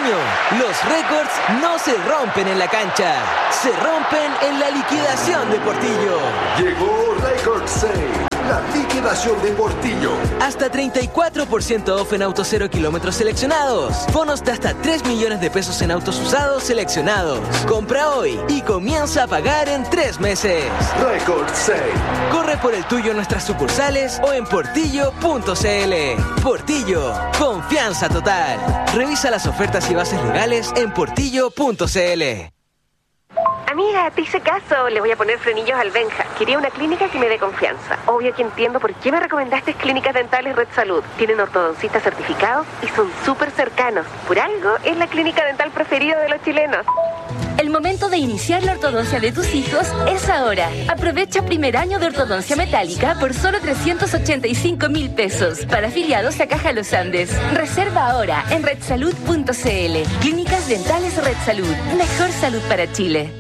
premio. Los récords no se rompen en la cancha, se rompen en la liquidación de Portillo. Llegó Record Sale, la liquidación de Portillo. Hasta 34% off en autos 0 kilómetros seleccionados. Bonos de hasta 3 millones de pesos en autos usados seleccionados. Compra hoy y comienza a pagar en 3 meses. Record Sale. Corre por el tuyo en nuestras sucursales o en portillo.cl. Portillo, confianza total. Revisa las ofertas y bases legales en portillo.cl. Amiga, te hice caso. Le voy a poner frenillos al Benja. Quería una clínica que me dé confianza. Obvio que entiendo por qué me recomendaste Clínicas Dentales Red Salud. Tienen ortodoncistas certificados y son súper cercanos. Por algo, es la clínica dental preferida de los chilenos. El momento de iniciar la ortodoncia de tus hijos es ahora. Aprovecha primer año de ortodoncia metálica por solo 385.000 pesos. Para afiliados a Caja Los Andes. Reserva ahora en redsalud.cl. Clínicas Dentales Red Salud. Mejor salud para Chile.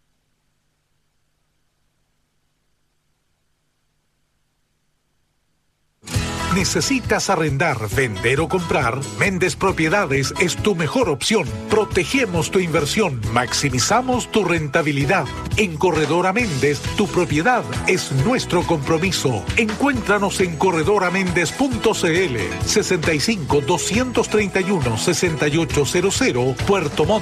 ¿Necesitas arrendar, vender o comprar? Méndez Propiedades es tu mejor opción. Protegemos tu inversión, maximizamos tu rentabilidad. En Corredora Méndez, tu propiedad es nuestro compromiso. Encuéntranos en corredoramendez.cl 65 231 6800 Puerto Montt.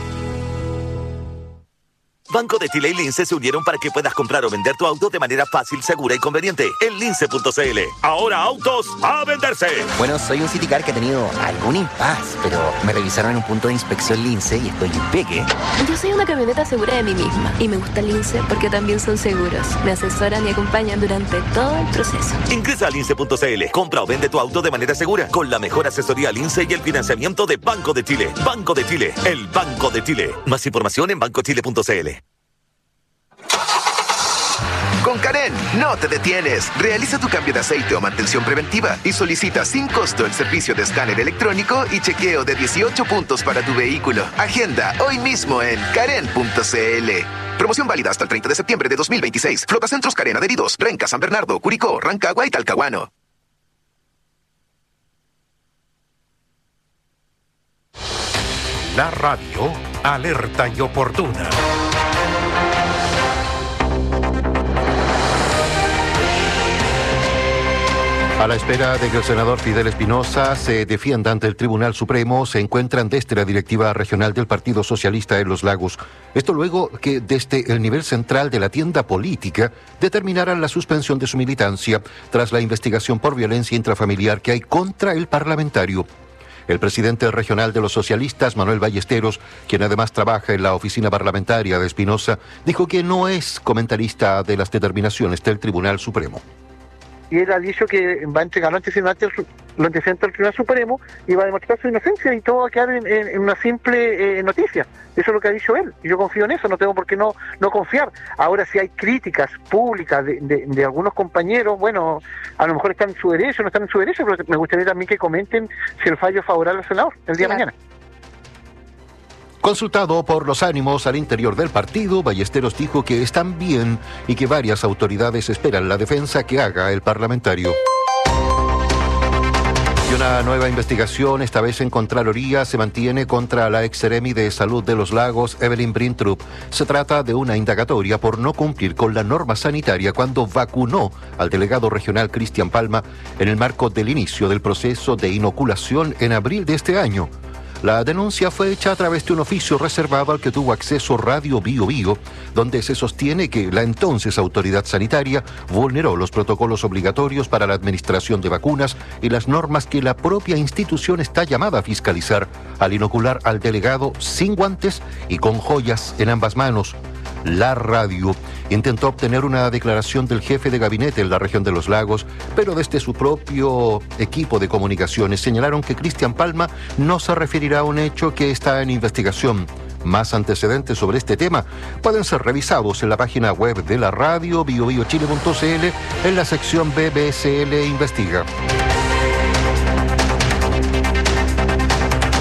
Banco de Chile y Lince se unieron para que puedas comprar o vender tu auto de manera fácil, segura y conveniente en lince.cl. Ahora autos a venderse. Bueno, soy un Citicar que ha tenido algún impasse, pero me revisaron en un punto de inspección Lince y estoy impeque. Yo soy una camioneta segura de mí misma y me gusta Lince porque también son seguros. Me asesoran y acompañan durante todo el proceso. Ingresa a lince.cl. Compra o vende tu auto de manera segura con la mejor asesoría Lince y el financiamiento de Banco de Chile. Banco de Chile, el Banco de Chile. Más información en bancochile.cl. Con Karen, no te detienes. Realiza tu cambio de aceite o mantención preventiva y solicita sin costo el servicio de escáner electrónico y chequeo de 18 puntos para tu vehículo. Agenda hoy mismo en karen.cl. Promoción válida hasta el 30 de septiembre de 2026. Flotacentros Karen adheridos. Renca, San Bernardo, Curicó, Rancagua y Talcahuano. La radio alerta y oportuna. A la espera de que el senador Fidel Espinosa se defienda ante el Tribunal Supremo, se encuentran desde la directiva regional del Partido Socialista en Los Lagos. Esto luego que desde el nivel central de la tienda política determinaran la suspensión de su militancia tras la investigación por violencia intrafamiliar que hay contra el parlamentario. El presidente regional de los socialistas, Manuel Ballesteros, quien además trabaja en la oficina parlamentaria de Espinosa, dijo que no es comentarista de las determinaciones del Tribunal Supremo. Y él ha dicho que va a entregar los antecedentes al Tribunal Supremo y va a demostrar su inocencia y todo va a quedar en una simple noticia. Eso es lo que ha dicho él. Y yo confío en eso, no tengo por qué no confiar. Ahora, si hay críticas públicas de algunos compañeros, bueno, a lo mejor están en su derecho, no están en su derecho, pero me gustaría también que comenten si el fallo es favorable al senador el día de mañana. Consultado por los ánimos al interior del partido, Ballesteros dijo que están bien y que varias autoridades esperan la defensa que haga el parlamentario. Y una nueva investigación, esta vez en Contraloría, se mantiene contra la ex seremi de Salud de Los Lagos, Evelyn Brintrup. Se trata de una indagatoria por no cumplir con la norma sanitaria cuando vacunó al delegado regional Cristian Palma en el marco del inicio del proceso de inoculación en abril de este año. La denuncia fue hecha a través de un oficio reservado al que tuvo acceso Radio Bio Bio, donde se sostiene que la entonces autoridad sanitaria vulneró los protocolos obligatorios para la administración de vacunas y las normas que la propia institución está llamada a fiscalizar al inocular al delegado sin guantes y con joyas en ambas manos. La radio intentó obtener una declaración del jefe de gabinete en la región de Los Lagos, pero desde su propio equipo de comunicaciones señalaron que Cristian Palma no se referirá a un hecho que está en investigación. Más antecedentes sobre este tema pueden ser revisados en la página web de la radio biobiochile.cl en la sección BBSL Investiga.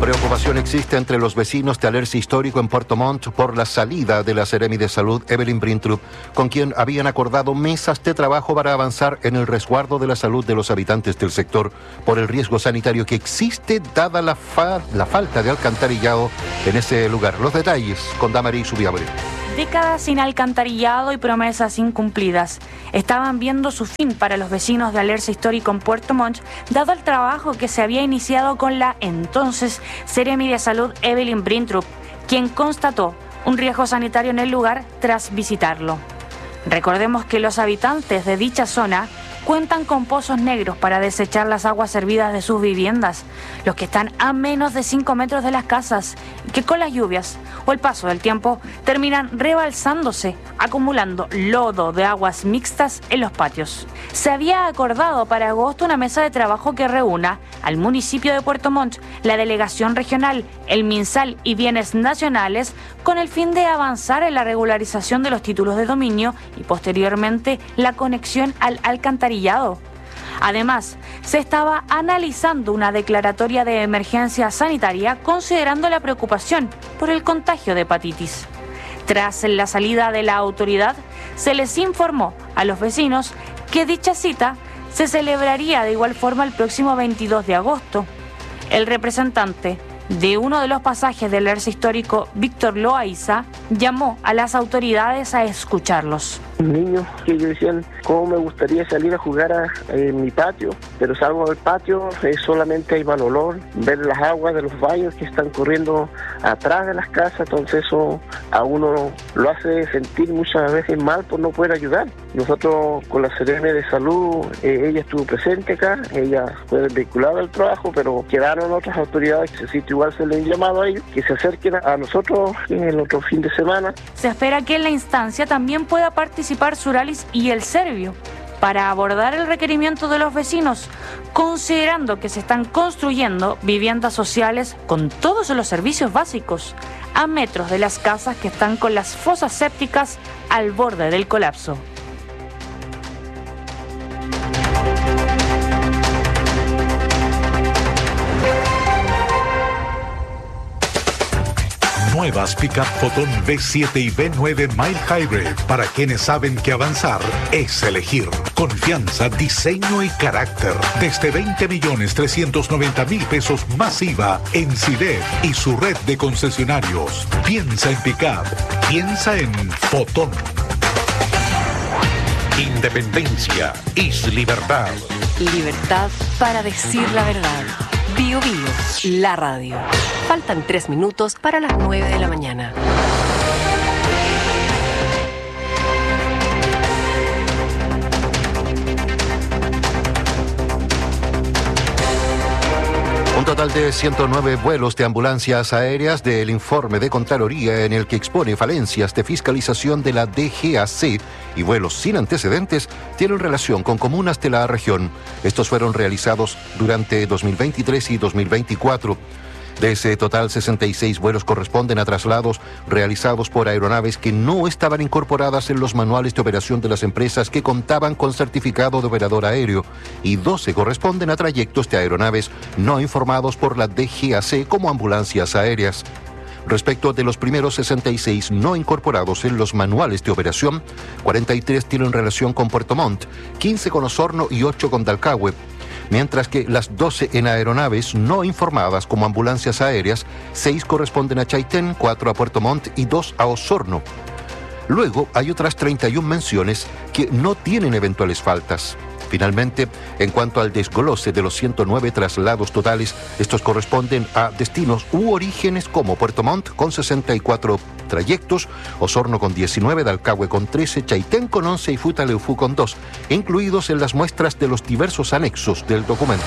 Preocupación existe entre los vecinos de Alerce Histórico en Puerto Montt por la salida de la Seremi de Salud, Evelyn Brintrup, con quien habían acordado mesas de trabajo para avanzar en el resguardo de la salud de los habitantes del sector por el riesgo sanitario que existe dada la falta de alcantarillado en ese lugar. Los detalles con Damarí Subiabre. Décadas sin alcantarillado y promesas incumplidas estaban viendo su fin para los vecinos de Alerce Histórico en Puerto Montt, dado el trabajo que se había iniciado con la entonces Seremi de Salud Evelyn Brintrup, quien constató un riesgo sanitario en el lugar tras visitarlo. Recordemos que los habitantes de dicha zona cuentan con pozos negros para desechar las aguas servidas de sus viviendas, los que están a menos de 5 metros de las casas y que con las lluvias o el paso del tiempo terminan rebalsándose, acumulando lodo de aguas mixtas en los patios. Se había acordado para agosto una mesa de trabajo que reúna al municipio de Puerto Montt, la delegación regional, el MinSal y bienes nacionales, con el fin de avanzar en la regularización de los títulos de dominio y posteriormente la conexión al alcantarillado. Además, se estaba analizando una declaratoria de emergencia sanitaria considerando la preocupación por el contagio de hepatitis. Tras la salida de la autoridad, se les informó a los vecinos que dicha cita se celebraría de igual forma el próximo 22 de agosto. El representante de uno de los pasajes del Alerce Histórico, Víctor Loaiza, llamó a las autoridades a escucharlos. Niños que ellos decían, cómo me gustaría salir a jugar en mi patio, pero salgo del patio, solamente hay mal olor, ver las aguas de los baños que están corriendo atrás de las casas, entonces eso a uno lo hace sentir muchas veces mal por no poder ayudar. Nosotros con la Seremi de Salud, ella estuvo presente acá, ella fue vinculada al trabajo, pero quedaron otras autoridades que se igual se le han llamado a ellos, que se acerquen a nosotros en el otro fin de semana. Se espera que en la instancia también pueda participar Suralis y el Servio para abordar el requerimiento de los vecinos, considerando que se están construyendo viviendas sociales con todos los servicios básicos, a metros de las casas que están con las fosas sépticas al borde del colapso. Nuevas Pickup Photon V7 y V9 Mild Hybrid para quienes saben que avanzar es elegir. Confianza, diseño y carácter. Desde 20.390.000 pesos más IVA en CIDEF y su red de concesionarios. Piensa en Pickup. Piensa en Photon. Independencia es libertad. Libertad para decir la verdad. Bio Bio, la radio. Faltan 3 minutos para las 9 de la mañana. Un total de 109 vuelos de ambulancias aéreas del informe de Contraloría en el que expone falencias de fiscalización de la DGAC y vuelos sin antecedentes tienen relación con comunas de la región. Estos fueron realizados durante 2023 y 2024. De ese total, 66 vuelos corresponden a traslados realizados por aeronaves que no estaban incorporadas en los manuales de operación de las empresas que contaban con certificado de operador aéreo y 12 corresponden a trayectos de aeronaves no informados por la DGAC como ambulancias aéreas. Respecto de los primeros 66 no incorporados en los manuales de operación, 43 tienen relación con Puerto Montt, 15 con Osorno y 8 con Dalcahue. Mientras que las 12 en aeronaves no informadas como ambulancias aéreas, 6 corresponden a Chaitén, 4 a Puerto Montt y 2 a Osorno. Luego hay otras 31 menciones que no tienen eventuales faltas. Finalmente, en cuanto al desglose de los 109 traslados totales, estos corresponden a destinos u orígenes como Puerto Montt con 64 trayectos, Osorno con 19, Dalcahue con 13, Chaitén con 11 y Futaleufú con 2, incluidos en las muestras de los diversos anexos del documento.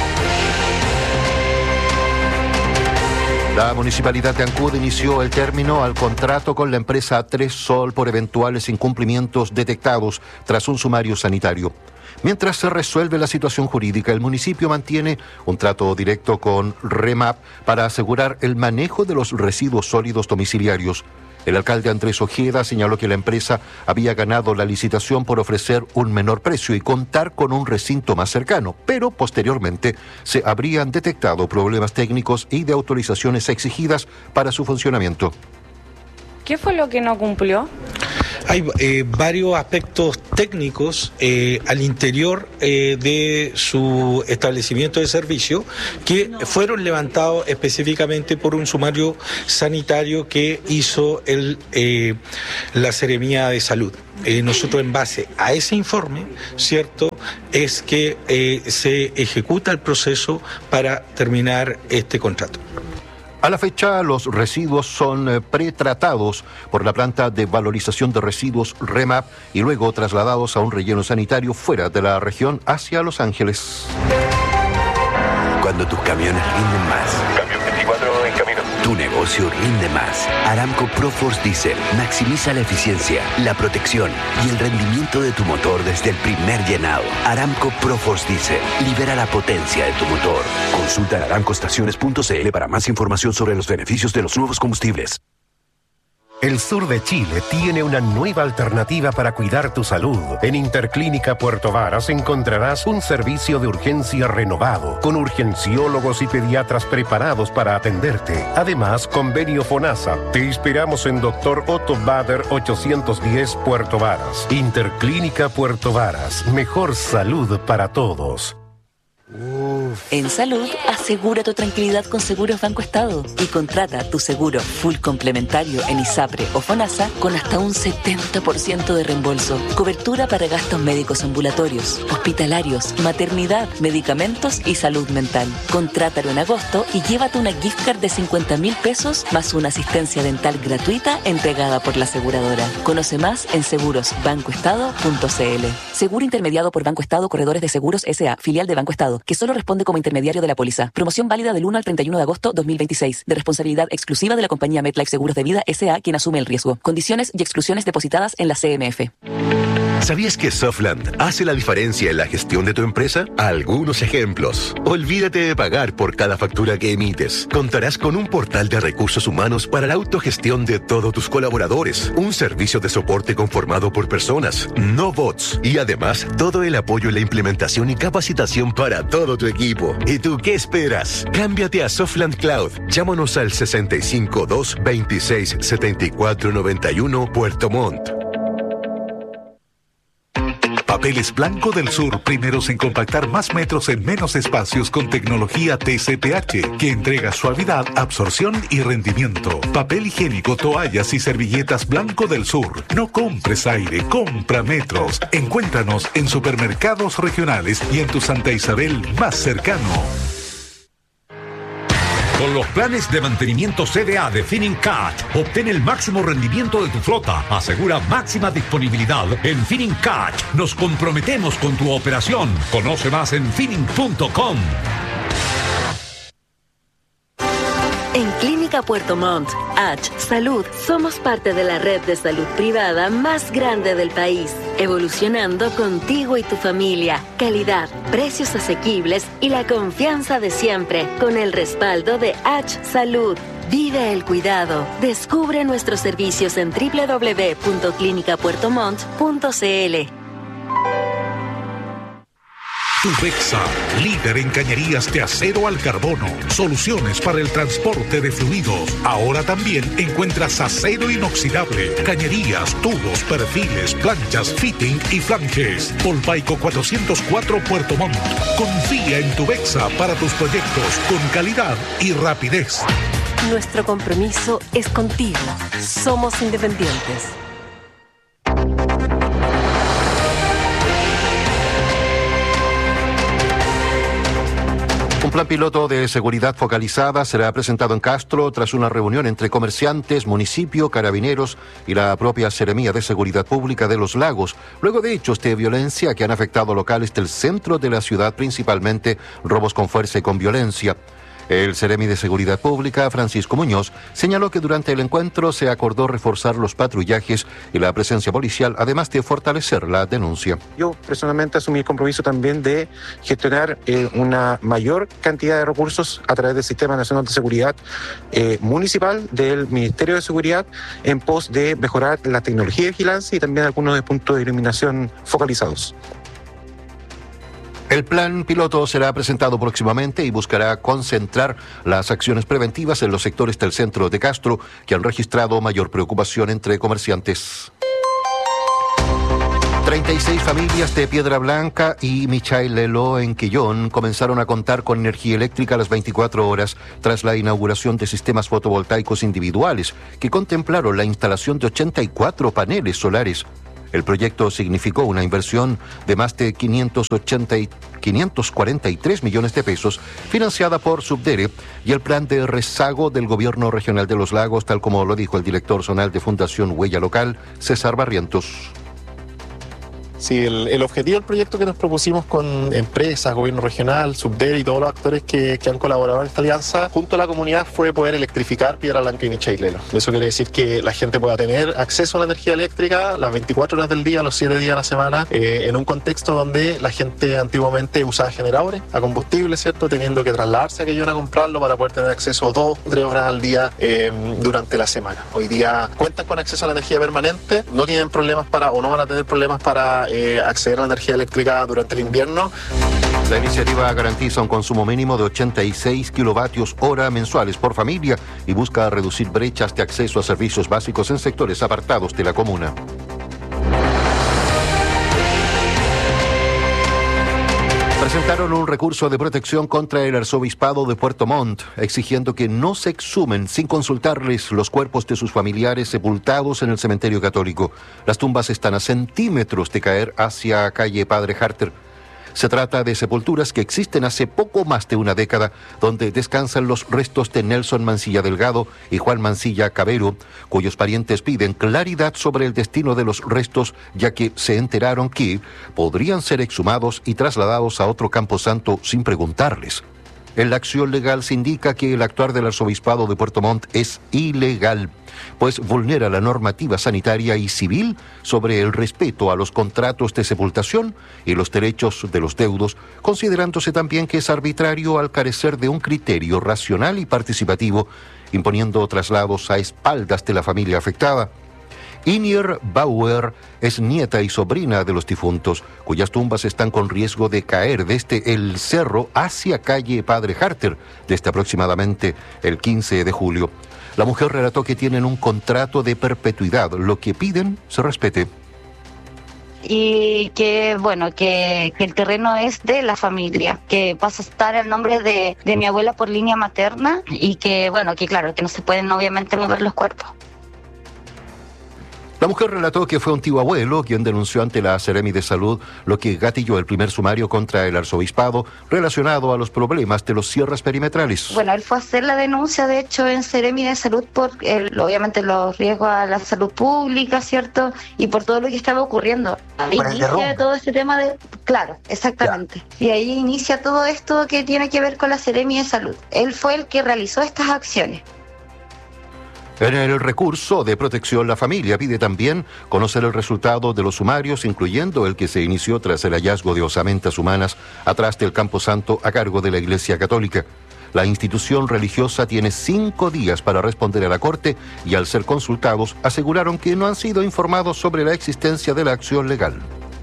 La Municipalidad de Ancud inició el término al contrato con la empresa Tres Sol por eventuales incumplimientos detectados tras un sumario sanitario. Mientras se resuelve la situación jurídica, el municipio mantiene un trato directo con REMAP para asegurar el manejo de los residuos sólidos domiciliarios. El alcalde Andrés Ojeda señaló que la empresa había ganado la licitación por ofrecer un menor precio y contar con un recinto más cercano, pero posteriormente se habrían detectado problemas técnicos y de autorizaciones exigidas para su funcionamiento. ¿Qué fue lo que no cumplió? Hay varios aspectos técnicos al interior de su establecimiento de servicio que fueron levantados específicamente por un sumario sanitario que hizo la Seremía de Salud. Nosotros, en base a ese informe, ¿cierto?, es que se ejecuta el proceso para terminar este contrato. A la fecha, los residuos son pretratados por la planta de valorización de residuos REMAP y luego trasladados a un relleno sanitario fuera de la región hacia Los Ángeles. Cuando tus camiones rinden más. Camión 24 en camino. Tu negocio rinde más. Aramco ProForce Diesel maximiza la eficiencia, la protección y el rendimiento de tu motor desde el primer llenado. Aramco ProForce Diesel libera la potencia de tu motor. Consulta aramcoestaciones.cl para más información sobre los beneficios de los nuevos combustibles. El sur de Chile tiene una nueva alternativa para cuidar tu salud. En Interclínica Puerto Varas encontrarás un servicio de urgencia renovado, con urgenciólogos y pediatras preparados para atenderte. Además, convenio FONASA. Te esperamos en Dr. Otto Bader 810 Puerto Varas. Interclínica Puerto Varas. Mejor salud para todos. En salud, asegura tu tranquilidad con Seguros Banco Estado y contrata tu seguro full complementario en ISAPRE o FONASA con hasta un 70% de reembolso. Cobertura para gastos médicos ambulatorios, hospitalarios, maternidad, medicamentos y salud mental. Contrátalo en agosto y llévate una gift card de 50.000 pesos más una asistencia dental gratuita entregada por la aseguradora. Conoce más en segurosbancoestado.cl. Seguro intermediado por Banco Estado Corredores de Seguros S.A., filial de Banco Estado, que solo responde como intermediario de la póliza. Promoción válida del 1 al 31 de agosto 2026. De responsabilidad exclusiva de la compañía MetLife Seguros de Vida S.A., quien asume el riesgo. Condiciones y exclusiones depositadas en la CMF. ¿Sabías que Softland hace la diferencia en la gestión de tu empresa? Algunos ejemplos. Olvídate de pagar por cada factura que emites. Contarás con un portal de recursos humanos para la autogestión de todos tus colaboradores. Un servicio de soporte conformado por personas, no bots. Y además, todo el apoyo en la implementación y capacitación para todo tu equipo. ¿Y tú qué esperas? Cámbiate a Softland Cloud. Llámanos al 652 26 74 91 Puerto Montt. Papeles Blanco del Sur, primeros en compactar más metros en menos espacios con tecnología TCPH, que entrega suavidad, absorción y rendimiento. Papel higiénico, toallas y servilletas Blanco del Sur. No compres aire, compra metros. Encuéntranos en supermercados regionales y en tu Santa Isabel más cercano. Con los planes de mantenimiento CDA de Finning-Cat, obtén el máximo rendimiento de tu flota. Asegura máxima disponibilidad en Finning-Cat. Nos comprometemos con tu operación. Conoce más en finning.com. En Clínica Puerto Montt, H Salud, somos parte de la red de salud privada más grande del país, evolucionando contigo y tu familia. Calidad, precios asequibles y la confianza de siempre, con el respaldo de H Salud. Vive el cuidado. Descubre nuestros servicios en www.clinicapuertomont.cl. Tubexa, líder en cañerías de acero al carbono. Soluciones para el transporte de fluidos. Ahora también encuentras acero inoxidable, cañerías, tubos, perfiles, planchas, fitting y flanges. Polpaico 404 Puerto Montt. Confía en Tubexa para tus proyectos con calidad y rapidez. Nuestro compromiso es contigo. Somos independientes. Un plan piloto de seguridad focalizada será presentado en Castro tras una reunión entre comerciantes, municipio, carabineros y la propia Seremía de Seguridad Pública de Los Lagos, luego de hechos de violencia que han afectado locales del centro de la ciudad, principalmente robos con fuerza y con violencia. El Seremi de Seguridad Pública, Francisco Muñoz, señaló que durante el encuentro se acordó reforzar los patrullajes y la presencia policial, además de fortalecer la denuncia. Yo personalmente asumí el compromiso también de gestionar una mayor cantidad de recursos a través del Sistema Nacional de Seguridad Municipal del Ministerio de Seguridad en pos de mejorar la tecnología de vigilancia y también algunos de puntos de iluminación focalizados. El plan piloto será presentado próximamente y buscará concentrar las acciones preventivas en los sectores del centro de Castro que han registrado mayor preocupación entre comerciantes. 36 familias de Piedra Blanca y Michailelo en Quillón comenzaron a contar con energía eléctrica a las 24 horas tras la inauguración de sistemas fotovoltaicos individuales que contemplaron la instalación de 84 paneles solares. El proyecto significó una inversión de más de 543 millones de pesos, financiada por Subdere y el plan de rezago del Gobierno Regional de los Lagos, tal como lo dijo el director zonal de Fundación Huella Local, César Barrientos. Sí, el objetivo del proyecto que nos propusimos con empresas, gobierno regional, Subdere y todos los actores que han colaborado en esta alianza, junto a la comunidad, fue poder electrificar Piedra Blanca y Michailelo. Eso quiere decir que la gente pueda tener acceso a la energía eléctrica las 24 horas del día, los 7 días a la semana, en un contexto donde la gente antiguamente usaba generadores a combustible, ¿cierto? Teniendo que trasladarse a Quillón a comprarlo para poder tener acceso 2 o 3 horas al día durante la semana. Hoy día cuentan con acceso a la energía permanente, no tienen problemas o no van a tener problemas para acceder a la energía eléctrica durante el invierno. La iniciativa garantiza un consumo mínimo de 86 kilovatios hora mensuales por familia y busca reducir brechas de acceso a servicios básicos en sectores apartados de la comuna. Presentaron un recurso de protección contra el arzobispado de Puerto Montt, exigiendo que no se exhumen sin consultarles los cuerpos de sus familiares sepultados en el cementerio católico. Las tumbas están a centímetros de caer hacia calle Padre Harter. Se trata de sepulturas que existen hace poco más de una década, donde descansan los restos de Nelson Mancilla Delgado y Juan Mancilla Cabero, cuyos parientes piden claridad sobre el destino de los restos, ya que se enteraron que podrían ser exhumados y trasladados a otro camposanto sin preguntarles. En la acción legal se indica que el actuar del arzobispado de Puerto Montt es ilegal, pues vulnera la normativa sanitaria y civil sobre el respeto a los contratos de sepultación y los derechos de los deudos, considerándose también que es arbitrario al carecer de un criterio racional y participativo, imponiendo traslados a espaldas de la familia afectada. Inier Bauer es nieta y sobrina de los difuntos, cuyas tumbas están con riesgo de caer desde el cerro hacia calle Padre Harter, desde aproximadamente el 15 de julio. La mujer relató que tienen un contrato de perpetuidad, lo que piden se respete. Y que bueno, que el terreno es de la familia, que pasa a estar el nombre de mi abuela por línea materna y que bueno, que claro, que no se pueden obviamente mover los cuerpos. La mujer relató que fue un tío abuelo quien denunció ante la Seremi de Salud, lo que gatilló el primer sumario contra el arzobispado relacionado a los problemas de los cierres perimetrales. Bueno, él fue a hacer la denuncia, de hecho, en Seremi de Salud por obviamente los riesgos a la salud pública, ¿cierto? Y por todo lo que estaba ocurriendo. Ahí inicia todo este tema de... Claro, exactamente. Ya. Y ahí inicia todo esto que tiene que ver con la Seremi de Salud. Él fue el que realizó estas acciones. En el recurso de protección, la familia pide también conocer el resultado de los sumarios, incluyendo el que se inició tras el hallazgo de osamentas humanas atrás del camposanto a cargo de la Iglesia Católica. La institución religiosa tiene 5 días para responder a la Corte y al ser consultados aseguraron que no han sido informados sobre la existencia de la acción legal.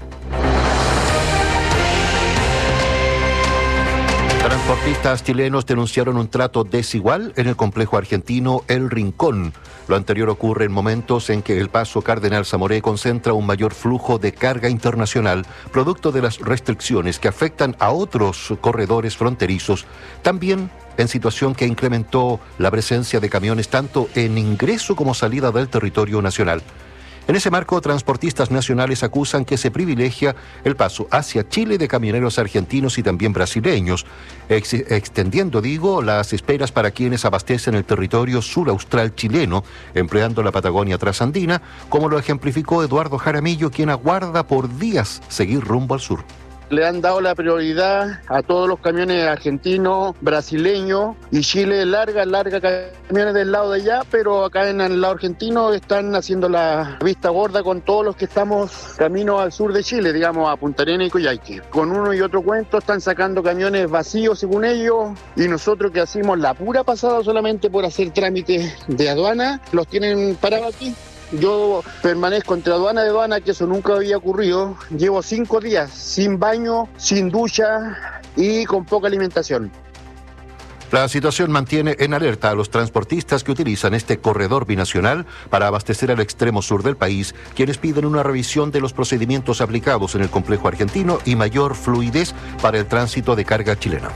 Transportistas chilenos denunciaron un trato desigual en el complejo argentino El Rincón. Lo anterior ocurre en momentos en que el paso Cardenal Zamoré concentra un mayor flujo de carga internacional, producto de las restricciones que afectan a otros corredores fronterizos, también en situación que incrementó la presencia de camiones tanto en ingreso como salida del territorio nacional. En ese marco, transportistas nacionales acusan que se privilegia el paso hacia Chile de camioneros argentinos y también brasileños, extendiendo, las esperas para quienes abastecen el territorio sur-austral chileno, empleando la Patagonia trasandina, como lo ejemplificó Eduardo Jaramillo, quien aguarda por días seguir rumbo al sur. le han dado la prioridad a todos los camiones argentinos, brasileños, y Chile larga camiones del lado de allá, pero acá en el lado argentino están haciendo la vista gorda con todos los que estamos camino al sur de Chile, digamos a Punta Arenas y Coyhaique. Con uno y otro cuento están sacando camiones vacíos según ellos, y nosotros que hacemos la pura pasada solamente por hacer trámites de aduana, los tienen parados aquí. Yo permanezco entre aduana y aduana, que eso nunca había ocurrido. Llevo 5 días sin baño, sin ducha y con poca alimentación. La situación mantiene en alerta a los transportistas que utilizan este corredor binacional para abastecer al extremo sur del país, quienes piden una revisión de los procedimientos aplicados en el complejo argentino y mayor fluidez para el tránsito de carga chilena.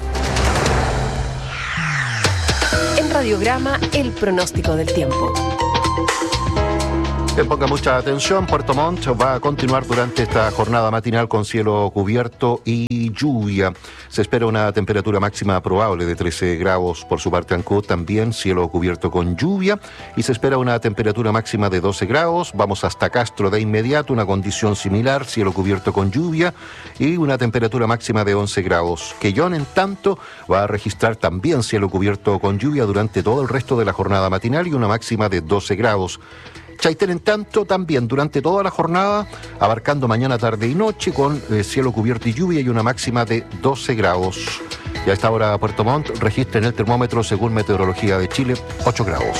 En Radiograma, el pronóstico del tiempo. Que ponga mucha atención, Puerto Montt va a continuar durante esta jornada matinal con cielo cubierto y lluvia. Se espera una temperatura máxima probable de 13 grados. Por su parte, Ancud también cielo cubierto con lluvia y se espera una temperatura máxima de 12 grados. Vamos hasta Castro de inmediato, una condición similar, cielo cubierto con lluvia y una temperatura máxima de 11 grados. Quellón, en tanto, va a registrar también cielo cubierto con lluvia durante todo el resto de la jornada matinal y una máxima de 12 grados. Chaitén, en tanto, también durante toda la jornada, abarcando mañana, tarde y noche, con cielo cubierto y lluvia y una máxima de 12 grados. Y a esta hora, Puerto Montt registra en el termómetro, según Meteorología de Chile, 8 grados.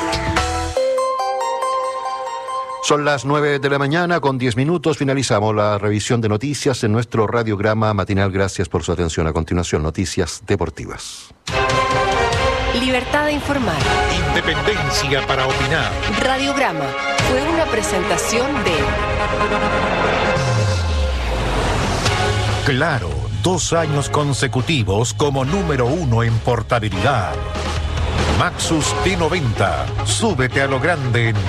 Son las 9 de la mañana, con 10 minutos. Finalizamos la revisión de noticias en nuestro radiograma matinal. Gracias por su atención. A continuación, noticias deportivas. Libertad de informar. Independencia para opinar. Radiograma fue una presentación de... Claro, 2 años consecutivos como número 1 en portabilidad. Maxus T90. Súbete a lo grande en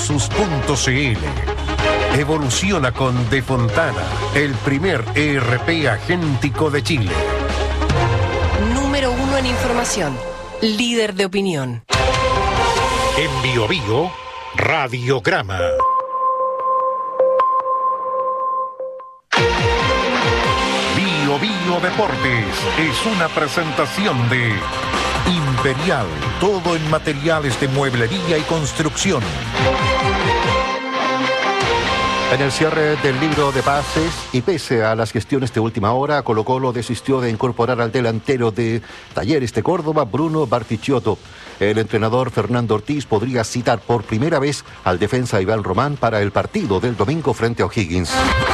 maxus.cl. Evoluciona con De Fontana, el primer ERP agéntico de Chile. Número 1 en información. Líder de opinión. En Bio Bio, Radiograma. Bio Bio Deportes es una presentación de Imperial, todo en materiales de mueblería y construcción. En el cierre del libro de pases y pese a las gestiones de última hora, Colo-Colo desistió de incorporar al delantero de Talleres de Córdoba, Bruno Bartichotto. El entrenador Fernando Ortiz podría citar por primera vez al defensa Iván Román para el partido del domingo frente a O'Higgins.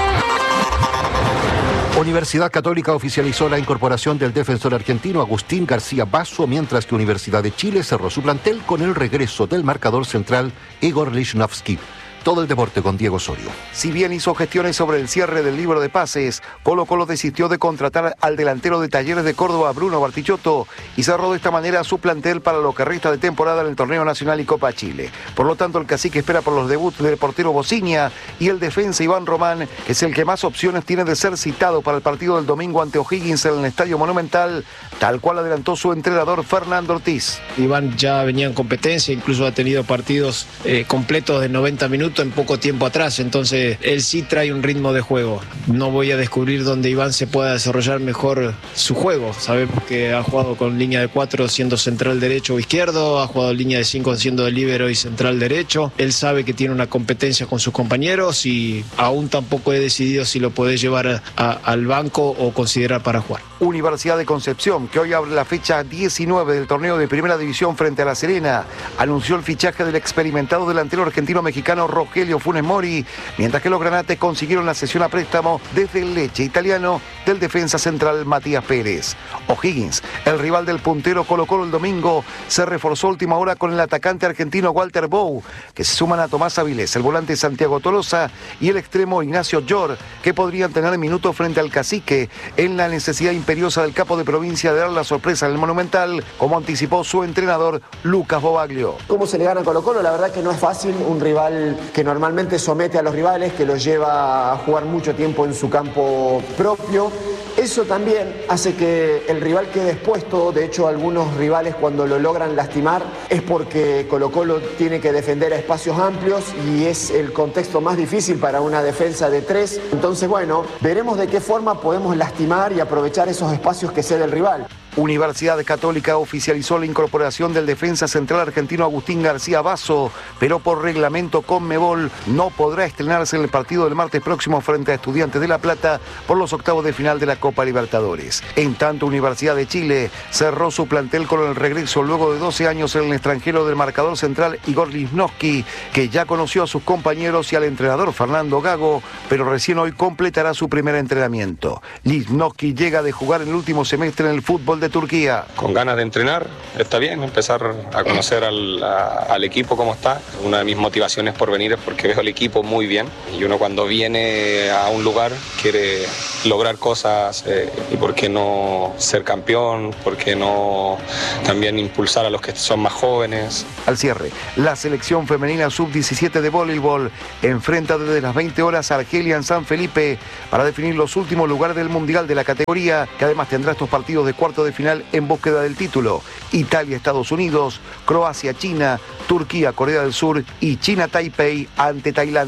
Universidad Católica oficializó la incorporación del defensor argentino Agustín García Basso, mientras que Universidad de Chile cerró su plantel con el regreso del marcador central Igor Lichnowsky. Todo el deporte con Diego Osorio. Si bien hizo gestiones sobre el cierre del libro de pases, Colo-Colo desistió de contratar al delantero de Talleres de Córdoba, Bruno Bartichotto, y cerró de esta manera su plantel para lo que resta de temporada en el Torneo Nacional y Copa Chile. Por lo tanto, el cacique espera por los debuts del portero Bociña y el defensa Iván Román, que es el que más opciones tiene de ser citado para el partido del domingo ante O'Higgins en el Estadio Monumental, tal cual adelantó su entrenador Fernando Ortiz. Iván ya venía en competencia, incluso ha tenido partidos completos de 90 minutos en poco tiempo atrás, entonces él sí trae un ritmo de juego. No voy a descubrir dónde Iván se pueda desarrollar mejor su juego. Sabemos que ha jugado con línea de 4 siendo central derecho o izquierdo, ha jugado línea de 5 siendo de líbero y central derecho. Él sabe que tiene una competencia con sus compañeros y aún tampoco he decidido si lo puede llevar al banco o considerar para jugar. Universidad de Concepción, que hoy abre la fecha 19 del torneo de Primera División frente a La Serena, anunció el fichaje del experimentado delantero argentino-mexicano Rogelio Funes Mori, mientras que los granates consiguieron la cesión a préstamo desde el Leche italiano del defensa central Matías Pérez. O'Higgins, el rival del puntero Colo-Colo el domingo, se reforzó a última hora con el atacante argentino Walter Bou, que se suman a Tomás Avilés, el volante Santiago Tolosa y el extremo Ignacio Llor, que podrían tener minutos frente al cacique en la necesidad imperiosa del capo de provincia de dar la sorpresa en el Monumental, como anticipó su entrenador Lucas Bobaglio. ¿Cómo se le gana a Colo-Colo? La verdad que no es fácil, un rival que normalmente somete a los rivales, que los lleva a jugar mucho tiempo en su campo propio. Eso también hace que el rival quede expuesto. De hecho, algunos rivales cuando lo logran lastimar es porque Colo-Colo tiene que defender a espacios amplios y es el contexto más difícil para una defensa de 3. Entonces, bueno, veremos de qué forma podemos lastimar y aprovechar esos espacios que cede el rival. Universidad Católica oficializó la incorporación del defensa central argentino Agustín García Basso, pero por reglamento Conmebol no podrá estrenarse en el partido del martes próximo frente a Estudiantes de La Plata por los octavos de final de la Copa Libertadores. En tanto, Universidad de Chile cerró su plantel con el regreso luego de 12 años en el extranjero del marcador central Igor Lichnowsky, que ya conoció a sus compañeros y al entrenador Fernando Gago, pero recién hoy completará su primer entrenamiento. Lichnowsky llega de jugar en el último semestre en el fútbol de Turquía. Con ganas de entrenar, está bien, empezar a conocer al equipo cómo está. Una de mis motivaciones por venir es porque veo al equipo muy bien y uno cuando viene a un lugar quiere lograr cosas y por qué no ser campeón, por qué no también impulsar a los que son más jóvenes. Al cierre, la selección femenina sub-17 de voleibol enfrenta desde las 20 horas a Argelia en San Felipe para definir los últimos lugares del Mundial de la categoría, que además tendrá estos partidos de cuarto de final en búsqueda del título. Italia, Estados Unidos, Croacia, China, Turquía, Corea del Sur y China, Taipei ante Tailandia.